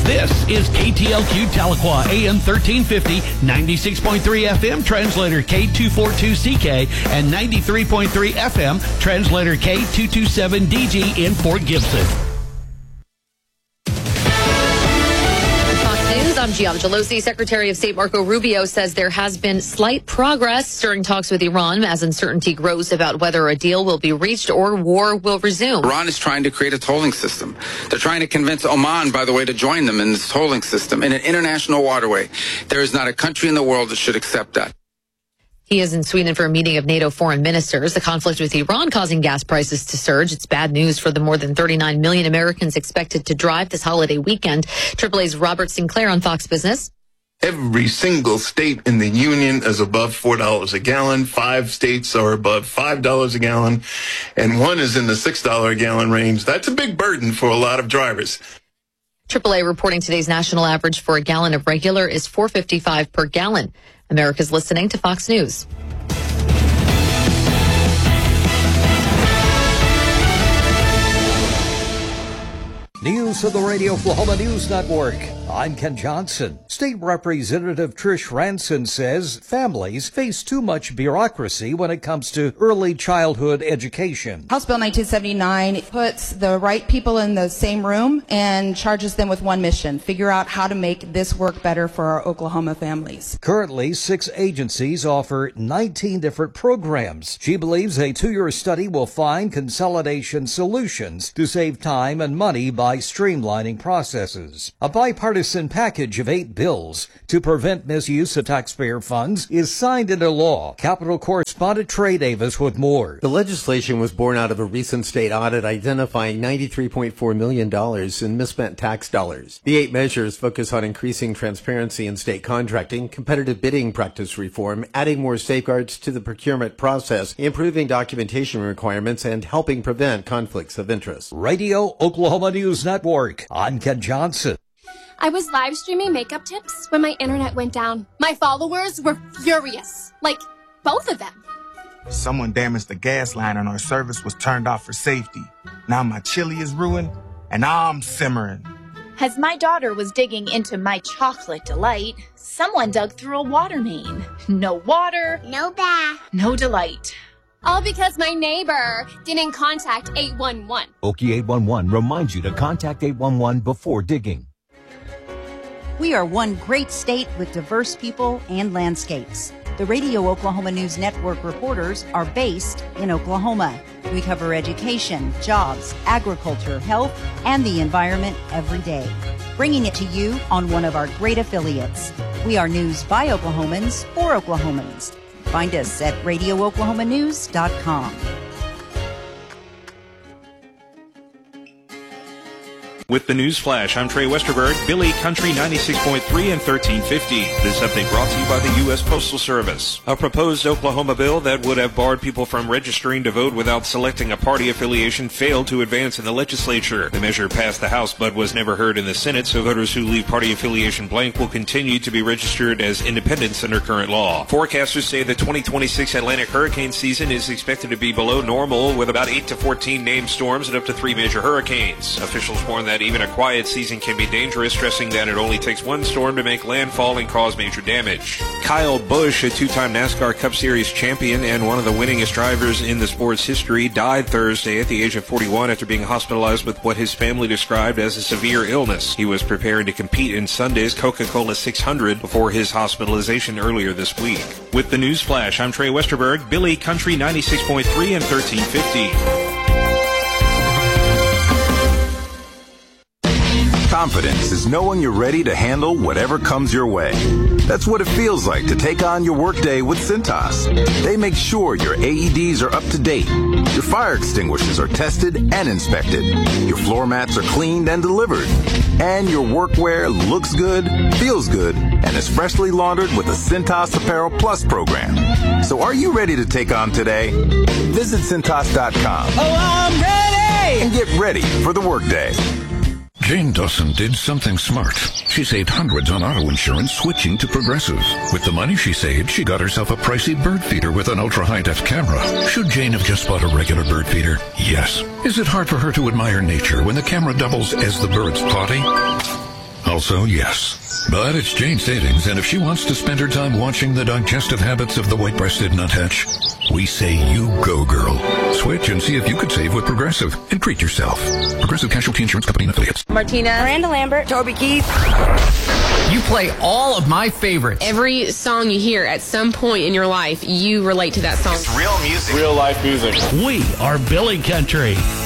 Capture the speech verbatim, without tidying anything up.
This is K T L Q Tahlequah, A M thirteen fifty, ninety-six point three F M, translator K two forty-two C K, and ninety-three point three F M, translator K two twenty-seven D G in Fort Gibson. I'm Gianna Gelosi. Secretary of State Marco Rubio says there has been slight progress during talks with Iran as uncertainty grows about whether a deal will be reached or war will resume. Iran is trying to create a tolling system. They're trying to convince Oman, by the way, to join them in this tolling system in an international waterway. There is not a country in the world that should accept that. He is in Sweden for a meeting of NATO foreign ministers. The conflict with Iran causing gas prices to surge. It's bad news for the more than thirty-nine million Americans expected to drive this holiday weekend. Triple A's Robert Sinclair on Fox Business. Every single state in the union is above four dollars a gallon. Five states are above five dollars a gallon. And one is in the six dollars a gallon range. That's a big burden for a lot of drivers. Triple A reporting today's national average for a gallon of regular is four dollars and fifty-five cents per gallon. America's listening to Fox News. News of the Radio Oklahoma News Network. I'm Ken Johnson. State Representative Trish Ranson says families face too much bureaucracy when it comes to early childhood education. House Bill nineteen seventy-nine puts the right people in the same room and charges them with one mission: figure out how to make this work better for our Oklahoma families. Currently, six agencies offer nineteen different programs. She believes a two-year study will find consolidation solutions to save time and money by streamlining processes. A bipartisan package of eight bills to prevent misuse of taxpayer funds is signed into law. Capitol correspondent Trey Davis with more. The legislation was born out of a recent state audit identifying ninety-three point four million dollars in misspent tax dollars. The eight measures focus on increasing transparency in state contracting, competitive bidding practice reform, adding more safeguards to the procurement process, improving documentation requirements, and helping prevent conflicts of interest. Radio Oklahoma News Network. I'm Ken Johnson. I was live streaming makeup tips when my internet went down. My followers were furious. Like, both of them. Someone damaged the gas line and our service was turned off for safety. Now my chili is ruined and I'm simmering. As my daughter was digging into my chocolate delight, someone dug through a water main. No water. No bath. No delight. All because my neighbor didn't contact eight one one. Okie eight one one reminds you to contact eight one one before digging. We are one great state with diverse people and landscapes. The Radio Oklahoma News Network reporters are based in Oklahoma. We cover education, jobs, agriculture, health, and the environment every day, bringing it to you on one of our great affiliates. We are news by Oklahomans for Oklahomans. Find us at radio oklahoma news dot com. With the News Flash, I'm Trey Westerberg, Billy Country ninety-six point three and thirteen fifty. This update brought to you by the U S Postal Service. A proposed Oklahoma bill that would have barred people from registering to vote without selecting a party affiliation failed to advance in the legislature. The measure passed the House but was never heard in the Senate, so voters who leave party affiliation blank will continue to be registered as independents under current law. Forecasters say the twenty twenty-six Atlantic hurricane season is expected to be below normal, with about eight to fourteen named storms and up to three major hurricanes. Officials warn that even a quiet season can be dangerous, stressing that it only takes one storm to make landfall and cause major damage. Kyle Busch, a two-time NASCAR Cup Series champion and one of the winningest drivers in the sport's history, died Thursday at the age of forty-one after being hospitalized with what his family described as a severe illness. He was preparing to compete in Sunday's Coca-Cola six hundred before his hospitalization earlier this week. With the News Flash, I'm Trey Westerberg, Billy Country ninety-six point three and thirteen fifty. Confidence is knowing you're ready to handle whatever comes your way. That's what it feels like to take on your workday with Cintas. They make sure your A E Ds are up to date, your fire extinguishers are tested and inspected, your floor mats are cleaned and delivered, and your workwear looks good, feels good, and is freshly laundered with the Cintas Apparel Plus program. So are you ready to take on today? Visit Cintas dot com. Oh, I'm ready! And get ready for the workday. Jane Dawson did something smart. She saved hundreds on auto insurance switching to Progressive. With the money she saved, she got herself a pricey bird feeder with an ultra-high-def camera. Should Jane have just bought a regular bird feeder? Yes. Is it hard for her to admire nature when the camera doubles as the bird's potty? Also, yes. But it's Jane Savings, and if she wants to spend her time watching the digestive habits of the white-breasted nuthatch, we say you go, girl. Switch and see if you could save with Progressive and treat yourself. Progressive Casualty Insurance Company and Affiliates. Martina, Miranda Lambert, Toby Keith. You play all of my favorites. Every song you hear at some point in your life, you relate to that song. It's real music. Real life music. We are Billy Country.